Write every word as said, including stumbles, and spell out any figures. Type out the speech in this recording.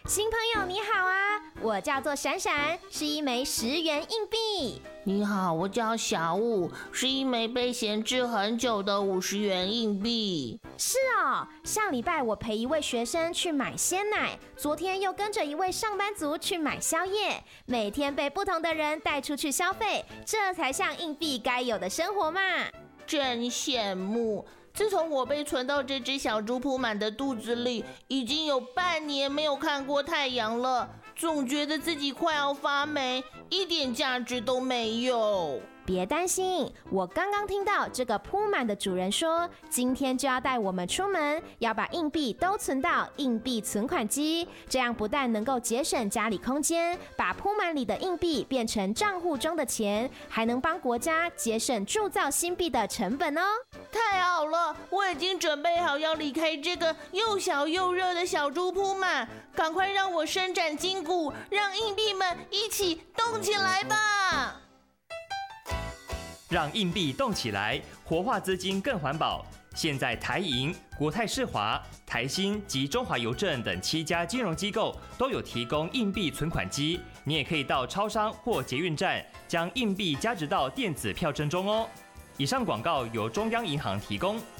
新朋友你好啊，我叫做闪闪，是一枚十元硬币。 你好，我叫小五，是一枚被闲置很久的五十元硬币。 是哦，上礼拜我陪一位学生去买鲜奶，昨天又跟着一位上班族去买宵夜，每天被不同的人带出去消费，这才像硬币该有的生活嘛。 真羡慕。自从我被存到这只小猪铺满的肚子里，已经有半年没有看过太阳了，总觉得自己快要发霉，一点价值都没有。 别担心，我刚刚听到这个铺满的主人说，今天就要带我们出门，要把硬币都存到硬币存款机，这样不但能够节省家里空间，把铺满里的硬币变成账户中的钱，还能帮国家节省铸造新币的成本哦。 太好了，我已经准备好要离开这个又小又热的小猪铺满，赶快让我伸展筋骨，让硬币们一起动起来吧！ 让硬币动起来，活化资金更环保。现在台银、国泰世华、台新及中华邮政等七家金融机构都有提供硬币存款机，你也可以到超商或捷运站将硬币加值到电子票证中哦。以上广告由中央银行提供。